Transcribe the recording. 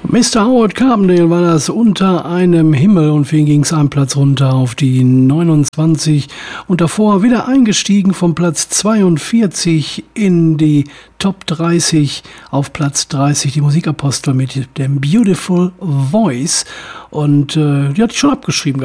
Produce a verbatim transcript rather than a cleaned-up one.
Mister Howard Carpendale war das, Unter einem Himmel, und für ihn ging es einen Platz runter auf die neunundzwanzig und davor wieder eingestiegen vom Platz zweiundvierzig in die Top dreißig auf Platz dreißig, die Musikapostel mit dem Beautiful Voice, und äh, die hatte ich schon abgeschrieben